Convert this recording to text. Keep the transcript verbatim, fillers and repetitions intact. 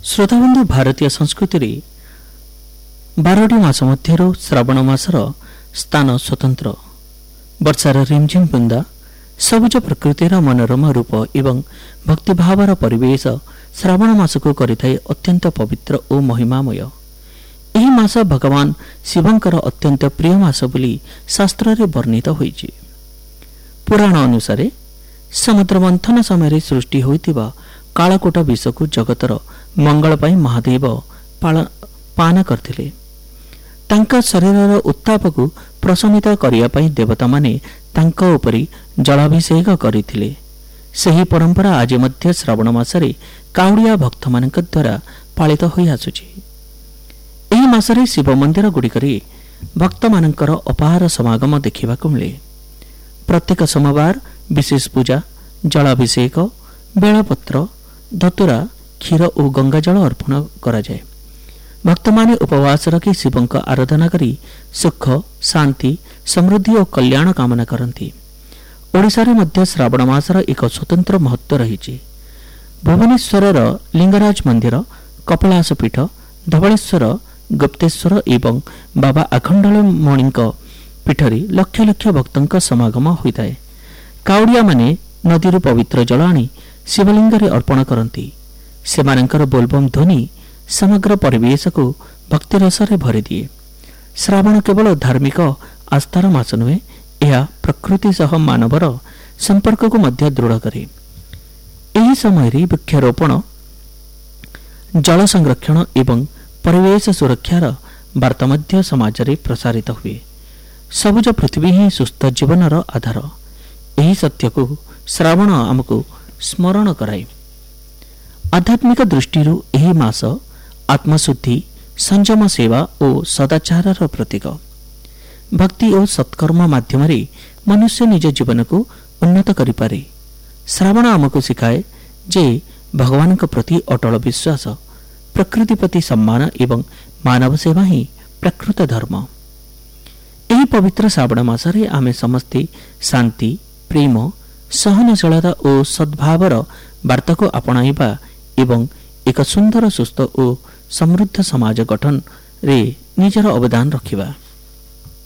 श्रोताबंधु भारतीय संस्कृति बारोटी मास मध्य श्रावण मासर स्थान स्वतंत्र। वर्षार रिमझिम बुंदा सबुज प्रकृतिर मनोरम रूप एवं भक्तिभावर परिवेश श्रावण मास को करिथाय अत्यंत पवित्र और महिमामय। एही मास भगवान शिवंकर अत्यंत प्रिय मास बोली शास्त्र रे वर्णित होईछि। पुराण अनुसार समुद्र मंथन समय सृष्टि होइतिबा काळकोट विष को जगतर मंगल पाई महादेव पान करथिले। तांका शरीरर उत्ताप को प्रशमित करिया पाई देवता माने तांका उपरि जलाभिषेक करिथिले। सही परंपरा आज मध्य श्रावण मासरे काउडिया भक्त मानक द्वारा पालित होई आसुछि। एही मासरे शिव मंदिर गुड़िकरे भक्त मानकर अपार समागम देखिबाकु मिले। प्रत्येक सोमवार विशेष पूजा, जलाभिषेक, बेलपत्र, धतुरा, क्षीर और गंगाजल अर्पण करा जाए। भक्त माने उपवास रखी शिवं को आराधना करी सुख, शांति, समृद्धि और कल्याण कामना करती। ओडिशा रे मध्य श्रावण मासर एक स्वतंत्र महत्व रही। भुवनेश्वर लिंगराज मंदिर, कपिलास पीठ, धवलेश्वर, गुप्तेश्वर एवं बाबा आखंडलमणि पीठरे लक्ष लक्ष भक्तों समागम होता है। काउडिया माने नदी पवित्र जल आनी शिवलिंग अर्पण करती। सेमानंकर बोलबम ध्वनि समग्र परिवेश को भक्ति रस भरी दिए। श्रावण केवल धार्मिक आस्थार मास नुहे, यह प्रकृति सह मानवर संपर्क को मध्य दृढ़ करे। एही समय वृक्षारोपण, जल संरक्षण एवं परिवेश सुरक्षार वार्ता मध्य समाज रे प्रसारित हुए। सबुज पृथ्वी ही सुस्थ जीवनर आधार। यही सत्य को श्रावण आमको स्मरण कराए। आध्यात्मिक दृष्टि यही मास आत्मशुद्धि, संयम, सेवा और सदाचार प्रतीक। भक्ति और सत्कर्म माध्यम मनुष्य निज जीवन को उन्नत करिपारे। श्रावण आमको शिखाए जे भगवान प्रति अटल विश्वास, प्रकृति प्रति सम्मान एवं मानव सेवा ही प्रकृत धर्म। यही पवित्र श्रावण मासरे आमे समस्ते शांति, प्रेम, सहनशीलता और सद्भावर वार्ता को अपनाइबा एवं एक सुंदर, सुस्थ और समृद्ध समाज गठन रे निजर अवदान रखिबा।